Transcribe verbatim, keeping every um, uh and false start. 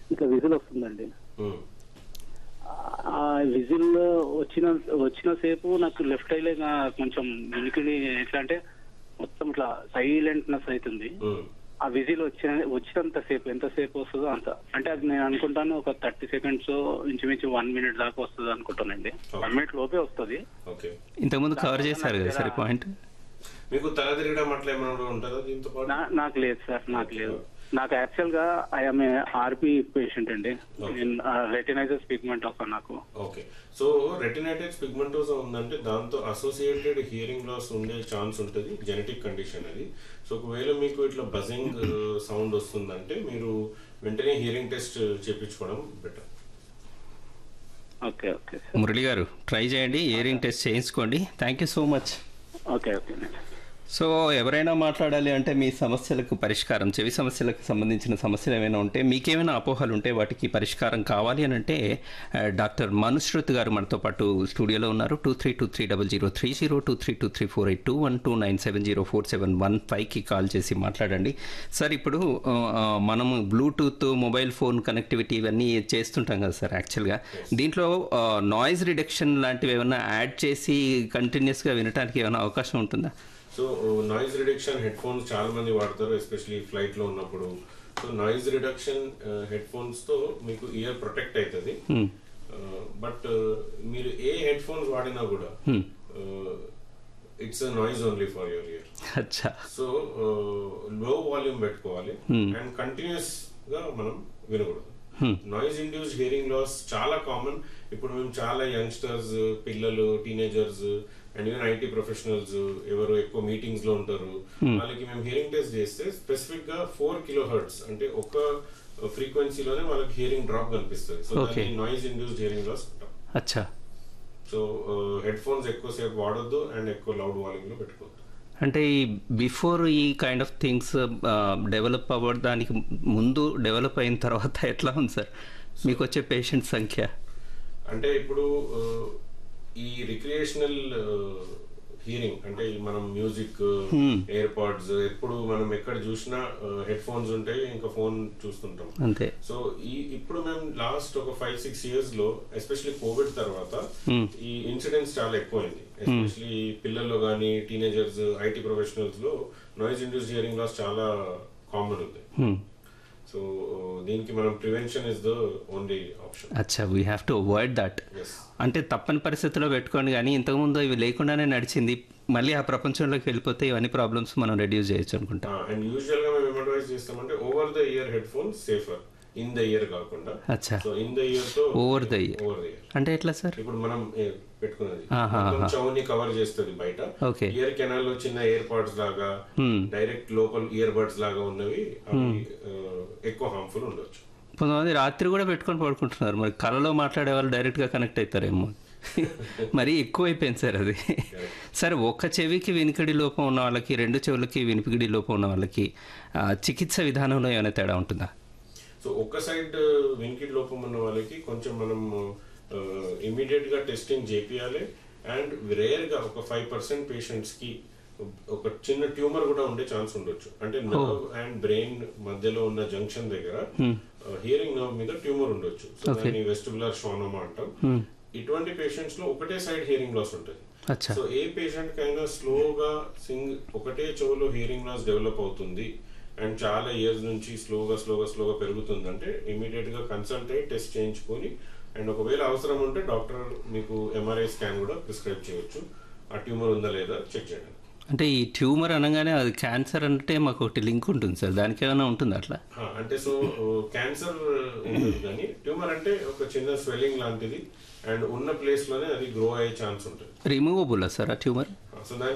ఇట్లా విజిల్ వస్తుందండి. ఆ విజిల్ వచ్చిన వచ్చిన సేపు నాకు లెఫ్ట్ ఐలో కొంచెం వినికిడి ఎట్లా అంటే మొత్తం ఇట్లా సైలెంట్నెస్ అవుతుంది. ఆ విజిల్ వచ్చిన వచ్చినంత సేపు ఎంతసేపు వస్తుందో అంత, అంటే అది నేను అనుకుంటాను ఒక థర్టీ సెకండ్స్ ఇంచుమించు వన్ మినిట్ దాకా వస్తుంది అనుకుంటానండి. వన్ మినిట్ లోపే వస్తుంది. ఇంతకుముందు కవర్ చేశారు కదా సార్ పాయింట్. మీకు తల తిరగడం అట్లా ఏమైనా ఉంటుందా దీంతో పాటు? నాకు లేదు సార్, నాకు లేదు. నాకు యాక్చువల్ గా ఐఎమ్ ఆర్పి పేషెంట్ అండి. రెటినైటిస్ పిగ్మెంటోసా నాకు. ఓకే, సో రెటినైటిస్ పిగ్మెంటోసా ఉందంటే దాంతో అసోసియేటెడ్ హియరింగ్ లాస్ ఉండే ఛాన్స్ ఉంటుంది, జెనెటిక్ కండిషన్ అది. సో ఒకవేళ మీకు ఇట్లా బజింగ్ సౌండ్ వస్తుందంటే మీరు వెంటనే హియరింగ్ టెస్ట్ చేయించుకోవడం బెటర్. ఓకే ఓకే మురళి గారు ట్రై చేయండి, హియరింగ్ టెస్ట్ చేయించుకోండి. Thank you so much. Okay okay. So ఎవరైనా మాట్లాడాలి అంటే మీ సమస్యలకు పరిష్కారం, చెవి సమస్యలకు సంబంధించిన సమస్యలు ఏమైనా ఉంటే, మీకేమైనా అపోహలు ఉంటే వాటికి పరిష్కారం కావాలి అని అంటే డాక్టర్ మనుశ్రుత్ గారు మనతో పాటు స్టూడియోలో ఉన్నారు. Two three two three double zero three zero two three two three four eight two one two nine seven zero four seven one ఫైవ్కి కాల్ చేసి మాట్లాడండి. సార్ ఇప్పుడు మనము బ్లూటూత్ మొబైల్ ఫోన్ కనెక్టివిటీ ఇవన్నీ చేస్తుంటాం కదా సార్, యాక్చువల్గా దీంట్లో నాయిస్ రిడక్షన్ లాంటివి ఏమైనా యాడ్ చేసి కంటిన్యూస్గా వినడానికి ఏమైనా అవకాశం ఉంటుందా? So noise reduction head phones చాలా మంది వాడతారు, ఎస్పెషలీ ఫ్లైట్ లో ఉన్నప్పుడు. So noise reduction head phones తో మీకు ఇయర్ ప్రొటెక్ట్ అవుతుంది. బట్ మీరు ఏ హెడ్ ఫోన్స్ వాడినా కూడా it's noise only for your year. So లో వాల్యూమ్ పెట్టుకోవాలి అండ్ కంటిన్యూస్ గా మనం వినకూడదు. నాయిస్ ఇండ్యూస్డ్ హియరింగ్ లాస్ చాలా కామన్. ఇప్పుడు మేము చాలా యంగ్స్టర్స్, పిల్లలు, teenagers and even IT professionals ఎవరు ఎక్కువ మీటింగ్స్ లో ఉంటారు, వాళ్ళకి మేము హియరింగ్ టెస్ట్ చేస్తే స్పెసిఫిక్ గా ఫోర్ కిలో హెర్ట్జ్ అంటే ఒక ఫ్రీక్వెన్సీలోనే వాళ్ళకి హియరింగ్ డ్రాప్ కనిపిస్తుంది. సో దాన్ని నాయిస్ ఇండ్యూస్డ్ హియరింగ్ లాస్ అంటాం. సో హెడ్ ఫోన్స్ ఎక్కువసేపు వాడొద్దు అండ్ ఎక్కువ లౌడ్ వాల్యూమ్ లో పెట్టుకోవద్దు. అంటే ఈ బిఫోర్ ఈ కైండ్ ఆఫ్ థింగ్స్ డెవలప్ అవ్వడానికి ముందు, డెవలప్ అయిన తర్వాత ఎట్లా ఉంది సార్ మీకు వచ్చే పేషెంట్ సంఖ్య? అంటే ఇప్పుడు ఈ రిక్రియేషనల్ హియరింగ్ అంటే మనం మ్యూజిక్, ఎయిర్ పాడ్స్, ఎప్పుడు మనం ఎక్కడ చూసినా హెడ్ ఫోన్స్ ఉంటాయి, ఇంకా ఫోన్ చూస్తుంటాం అంతే. సో ఈ ఇప్పుడు మేము లాస్ట్ ఒక ఫైవ్ సిక్స్ ఇయర్స్ లో ఎస్పెషలీ కోవిడ్ తర్వాత ఈ ఇన్సిడెంట్స్ చాలా ఎక్కువైంది. ఎస్పెషలీ పిల్లల్లో కానీ టీనేజర్స్, ఐటీ ప్రొఫెషనల్స్ లో నాయిస్ ఇండ్యూస్డ్ హియరింగ్ లాస్ చాలా కామన్ ఉంది. సో దీనికి మనం prevention is the only option. అచ్చా, we have to avoid that. అంటే తప్పని పరిస్థితుల్లో పెట్టుకోండి, కానీ ఇంతకుముందు ఇవి లేకుండానే నడిచింది, మళ్ళీ ఆ ప్రపంచంలోకి వెళ్ళిపోతే ఇవన్నీ ప్రాబ్లమ్స్ మనం రెడ్యూస్ చేయొచ్చు అనుకుంటా. అండ్ యూజువల్ గా మేము అడ్వైస్ చేస్తామంటే over the year head phone safer, in the year కాకుండా. అచ్చా, సో ఇన్ ద ఇయర్ తో over the year over the year అంటే ఎట్లా సార్? ఇప్పుడు మనం పెట్టుకున్నది చౌని కవర్ చేస్తుంది బయట, ఇయర్ కెనాల్ లో చిన్న ఇయర్ పాడ్స్ లాగా డైరెక్ట్ లోపల ఇయర్ బడ్స్ లాగా ఉన్నవి ఎక్కువ హార్మ్ఫుల్ ఉండొచ్చు. కొంతమంది రాత్రి కూడా పెట్టుకొని పడుకుంటున్నారు, మరి కళలో మాట్లాడే వాళ్ళు డైరెక్ట్ గా కనెక్ట్ అవుతారేమో. మరీ ఎక్కువైపోయింది సార్ అది. సరే, ఒక్క చెవికి వినికిడి లోపం ఉన్న వాళ్ళకి, రెండు చెవులకి వినికిడి లోపం ఉన్న వాళ్ళకి చికిత్స విధానంలో ఏమైనా తేడా ఉంటుందా? సో ఒక్క సైడ్ వినికిడి లోపం ఉన్న వాళ్ళకి కొంచెం మనం ఇమీడియట్ గా టెస్టింగ్ చేపియాలి. అండ్ రేర్ గా ఒక ఫైవ్ పర్సెంట్ పేషెంట్స్ కి ఒక చిన్న ట్యూమర్ కూడా ఉండే ఛాన్స్ ఉండొచ్చు. అంటే నర్వ్ అండ్ బ్రెయిన్ మధ్యలో ఉన్న జంక్షన్ దగ్గర హియరింగ్ నర్వ్ మీద ట్యూమర్ ఉండొచ్చు. సో దాన్ని వెస్టిబులర్ షోనోమా అంటాం. ఇటువంటి పేషెంట్స్ లో ఒకటే సైడ్ హియరింగ్ లాస్ ఉంటుంది. సో ఏ పేషెంట్ కైనా స్లోగా సింగ్ ఒకటే చెవులో హియరింగ్ లాస్ డెవలప్ అవుతుంది అండ్ చాలా ఇయర్స్ నుంచి స్లోగా స్లోగా స్లోగా పెరుగుతుంది అంటే ఇమీడియట్ గా కన్సల్ట్ అయ్యి టెస్ట్ చేయించుకొని, అండ్ ఒకవేళ అవసరం ఉంటే డాక్టర్ మీకు ఎంఆర్ఐ స్కాన్ కూడా ప్రిస్క్రైబ్ చేయొచ్చు, ఆ ట్యూమర్ ఉందా లేదా చెక్ చేయడానికి. అంటే ఈ ట్యూమర్ అనగానే అది క్యాన్సర్ అంటే మాకు ఒకటి లింక్ ఉంటుంది సార్, దానికి ఏమైనా ఉంటుంది అట్లా? అంటే సో క్యాన్సర్ ఉంటుంది, కానీ ట్యూమర్ అంటే ఒక చిన్న స్వెల్లింగ్ లాంటిది అండ్ ఉన్న ప్లేస్ లోనే అది గ్రో అయ్యే ఛాన్స్ ఉంటుంది. రిమూవబుల్ సార్ ఆ ట్యూమర్? సో దానికి